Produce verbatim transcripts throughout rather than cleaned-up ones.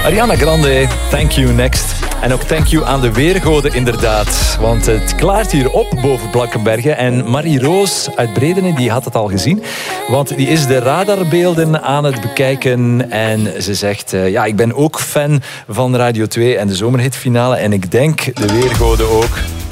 Ariana Grande, thank you next. En ook thank you aan de weergoden inderdaad. Want het klaart hier op boven Blankenbergen. En Marie-Roos uit Bredene, die had het al gezien. Want die is de radarbeelden aan het bekijken. En ze zegt, uh, ja, ik ben ook fan van Radio twee en de zomerhitfinale. En ik denk de weergoden ook.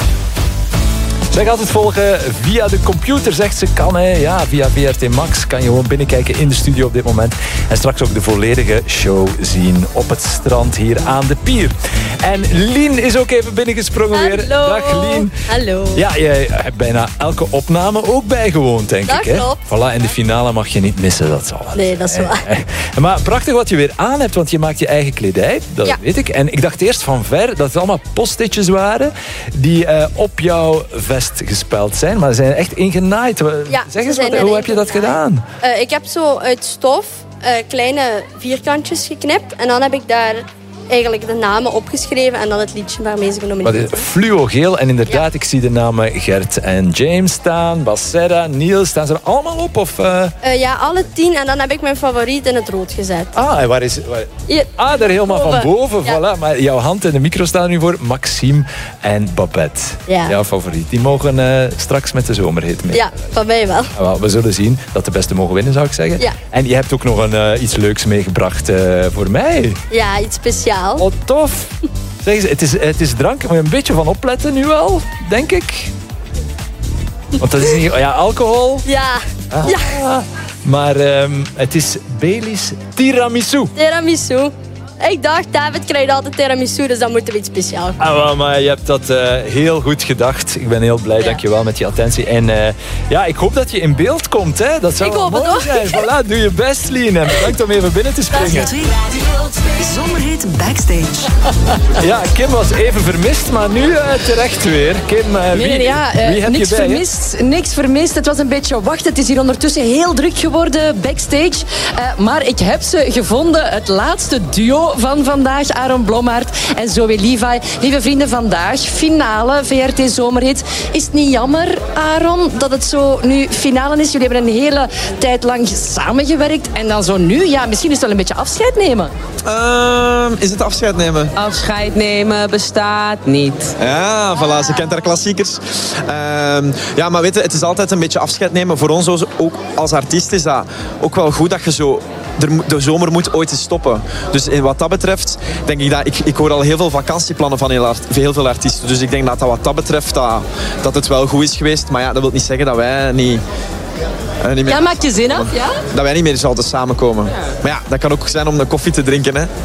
Zij gaat het volgen via de computer, zegt ze. Kan, hè. Ja, via V R T Max kan je gewoon binnenkijken in de studio op dit moment. En straks ook de volledige show zien op het strand hier aan de pier. En Lien is ook even binnengesprongen Hallo. weer. Dag Lien. Hallo. Ja, jij hebt bijna elke opname ook bijgewoond, denk dat ik. Hè? Klopt. Voilà, en de finale mag je niet missen, dat zal. Nee, dat is waar. Maar prachtig wat je weer aan hebt, want je maakt je eigen kledij. Dat ja. weet ik. En ik dacht eerst van ver dat het allemaal postitjes waren die uh, op jouw vest gespeld zijn, maar ze zijn echt ingenaaid. Ja, zeg eens, wat, hoe heb je dat gedaan? Uh, ik heb zo uit stof uh, kleine vierkantjes geknipt en dan heb ik daar eigenlijk de namen opgeschreven en dan het liedje waarmee ze genomineerd zijn. Fluogeel en inderdaad, ja. Ik zie de namen Gert en James staan, Bassera, Niels, staan ze er allemaal op? Of, uh... Uh, ja, alle tien en dan heb ik mijn favoriet in het rood gezet. Ah, en waar is... Waar... Hier. Ah, daar helemaal boven. van boven, ja. Voilà. Maar jouw hand en de micro staan nu voor Maxime en Babette. Ja. Jouw favoriet. Die mogen uh, straks met de zomerhit mee. Ja, van mij wel. Ah, wel. We zullen zien dat de beste mogen winnen, zou ik zeggen. Ja. En je hebt ook nog een, uh, iets leuks meegebracht uh, voor mij. Ja, iets speciaals. Oh, tof. Zeg eens, het is, het is drank. Moet je een beetje van opletten nu wel, denk ik. Want dat is niet... Ja, alcohol. Ja. Ah, ja. Maar um, het is Baileys Tiramisu. Tiramisu. Ik dacht, David krijgt altijd tiramisu, dus dan moeten we iets speciaals doen. Ah, maar je hebt dat uh, heel goed gedacht. Ik ben heel blij, ja. Dankjewel, met je attentie. En uh, ja, ik hoop dat je in beeld komt. Hè. Dat zou ik wel hoop mooi zijn. Voilà, doe je best, Lien. En bedankt om even binnen te springen. Zomerhit Backstage. Ja, Kim was even vermist, maar nu uh, terecht weer. Kim, uh, wie, nee, ja, uh, wie heb niks je bij? Vermist, niks vermist. Het was een beetje wachten. Het is hier ondertussen heel druk geworden backstage. Uh, maar ik heb ze gevonden. Het laatste duo van vandaag, Aaron Blommaert en Zoe Levi. Lieve vrienden, vandaag finale V R T Zomerhit. Is het niet jammer, Aaron, dat het zo nu finale is? Jullie hebben een hele tijd lang samengewerkt en dan zo nu, ja, misschien is het wel een beetje afscheid nemen. Uh, is het afscheid nemen? Afscheid nemen bestaat niet. Ja, voilà, ze kent haar klassiekers. Uh, ja, maar weet je, het is altijd een beetje afscheid nemen. Voor ons ook als artiest is dat ook wel goed dat je zo... De zomer moet ooit eens stoppen. Dus wat dat betreft, denk ik dat... Ik, ik hoor al heel veel vakantieplannen van heel, heel veel artiesten. Dus ik denk dat, dat wat dat betreft, dat, dat het wel goed is geweest. Maar ja, dat wil niet zeggen dat wij niet... Uh, niet meer, ja, maak je zin af, ja? Dat wij niet meer zouden samenkomen. Ja. Maar ja, dat kan ook zijn om een koffie te drinken, hè.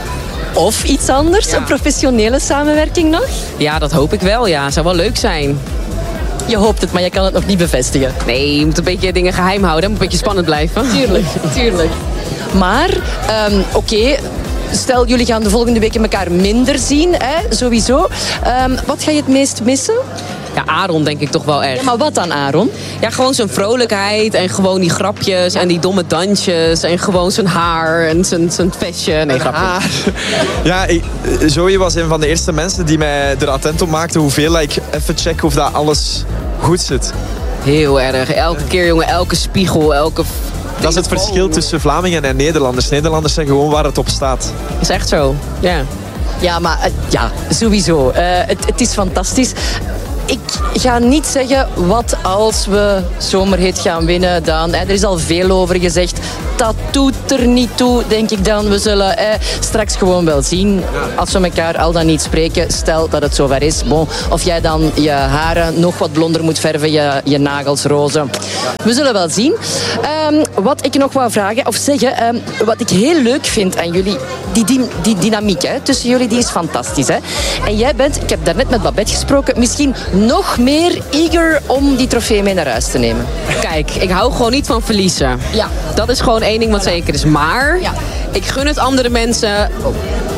Of iets anders, ja. Een professionele samenwerking nog? Ja, dat hoop ik wel, ja. Zou wel leuk zijn. Je hoopt het, maar je kan het nog niet bevestigen. Nee, je moet een beetje dingen geheim houden. Moet een beetje spannend blijven. Tuurlijk, tuurlijk. Maar, um, oké... Okay. Stel, jullie gaan de volgende weken elkaar minder zien, hè? Sowieso. Um, wat ga je het meest missen? Ja, Aaron denk ik toch wel erg. Ja, maar wat dan Aaron? Ja, gewoon zijn vrolijkheid en gewoon die grapjes ja. en die domme dansjes en gewoon zijn haar en zijn, zijn vestje. Nee, grapje. Haar. Ja, ik, Zoe was een van de eerste mensen die mij er attent op maakte hoeveel ik even check of dat alles goed zit. Heel erg. Elke keer, jongen, elke spiegel, elke... Dat is het verschil tussen Vlamingen en Nederlanders. Nederlanders zeggen gewoon waar het op staat. Dat is echt zo, ja. Ja, maar uh, ja, sowieso. Uh, het, het is fantastisch. Ik ga niet zeggen wat als we Zomerhit gaan winnen dan. Hè. Er is al veel over gezegd. Dat doet er niet toe, denk ik dan. We zullen eh, straks gewoon wel zien. Als we elkaar al dan niet spreken, stel dat het zover is. Bon, of jij dan je haren nog wat blonder moet verven, je, je nagels roze. We zullen wel zien. Um, wat ik nog wou vragen, of zeggen, um, wat ik heel leuk vind aan jullie, die, die, die dynamiek hè, tussen jullie, die is fantastisch. Hè? En jij bent, ik heb daarnet met Babette gesproken, misschien nog meer eager om die trofee mee naar huis te nemen. Kijk, ik hou gewoon niet van verliezen. Ja. Dat is gewoon één ding wat zeker is. Maar ja. ik gun het andere mensen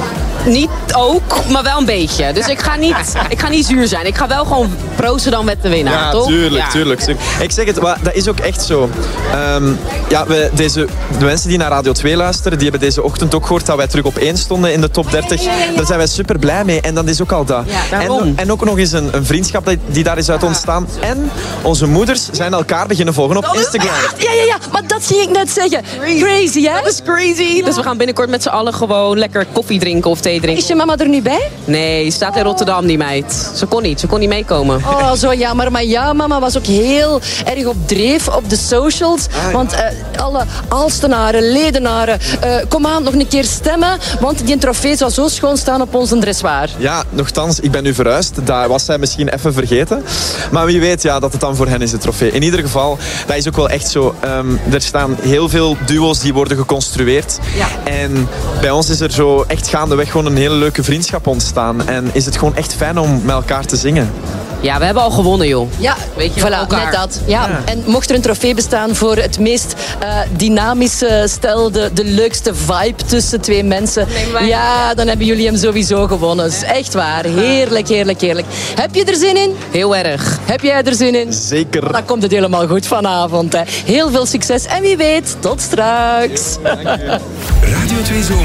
Niet ook, maar wel een beetje. Dus ik ga niet, ik ga niet zuur zijn. Ik ga wel gewoon proosten dan met de winnaar, Ja, toch? tuurlijk, Ja. tuurlijk, tuurlijk. Ik zeg het, maar dat is ook echt zo. Um, ja, we, deze, de mensen die naar Radio twee luisteren, die hebben deze ochtend ook gehoord dat wij terug op één stonden in de top dertig. Daar zijn wij super blij mee. En dat is ook al dat. Ja, en, en ook nog eens een, een vriendschap die, die daar is uit ontstaan. En onze moeders zijn elkaar beginnen volgen op Instagram. Ja, ja, ja, maar dat ging ik net zeggen. Crazy, hè? Dat is crazy. Dus we gaan binnenkort met z'n allen gewoon lekker koffie drinken of thee drinken. Is je mama er nu bij? Nee, ze staat in Rotterdam, die meid. Ze kon niet, ze kon niet meekomen. Oh, zo jammer. Maar ja, mama was ook heel erg op dreef op de socials. Want uh, alle Alstenaren, Ledenaren, uh, kom aan, nog een keer stemmen. Want die trofee zou zo schoon staan op onze dressoir. Ja, nochtans, ik ben nu verhuisd. Dat was zij misschien even vergeten. Maar wie weet ja, dat het dan voor hen is, de trofee. In ieder geval, dat is ook wel echt zo. Um, er staan heel veel duo's die worden geconstrueerd. Ja. En bij ons is er zo echt gaandeweg gewoon een hele leuke vriendschap ontstaan. En is het gewoon echt fijn om met elkaar te zingen. Ja, we hebben al gewonnen, joh. Ja, Weet je, voilà, elkaar. net dat. Ja. Ja. En mocht er een trofee bestaan voor het meest uh, dynamische stel, de, de leukste vibe tussen twee mensen, ja, dan hebben jullie hem sowieso gewonnen. Dat is echt waar. Heerlijk, heerlijk, heerlijk. Heb je er zin in? Heel erg. Heb jij er zin in? Zeker. Dan komt het helemaal goed vanavond. Hè. Heel veel succes en wie weet, tot straks. Dank u. Radio twee Zomer.